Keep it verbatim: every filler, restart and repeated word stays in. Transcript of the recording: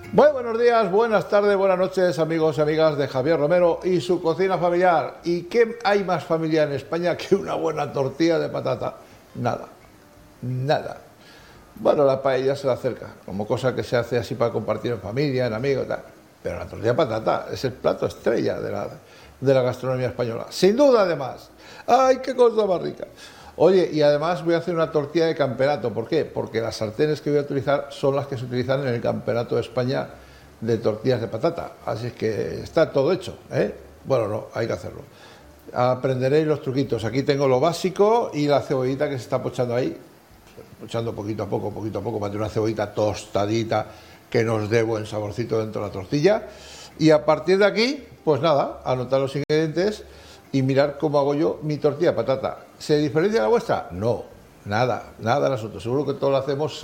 Muy buenos días, buenas tardes, buenas noches, amigos y amigas de Javier Romero y su cocina familiar. ¿Y qué hay más familiar en España que una buena tortilla de patata? Nada, nada. Bueno, la paella se la acerca, como cosa que se hace así para compartir en familia, en amigos, tal. Pero la tortilla de patata es el plato estrella de la, de la gastronomía española. Sin duda, además. ¡Ay, qué cosa más rica! Oye, y además voy a hacer una tortilla de campeonato. ¿Por qué? Porque las sartenes que voy a utilizar son las que se utilizan en el Campeonato de España de tortillas de patata. Así es que está todo hecho, ¿eh? Bueno, no, hay que hacerlo. Aprenderéis los truquitos. Aquí tengo lo básico y la cebollita que se está pochando ahí. Pochando poquito a poco, poquito a poco, para tener una cebollita tostadita que nos dé buen saborcito dentro de la tortilla. Y a partir de aquí, pues nada, anotar los ingredientes y mirar cómo hago yo mi tortilla de patata. ¿Se diferencia de la vuestra? No, nada, nada en asunto. Seguro que todos lo hacemos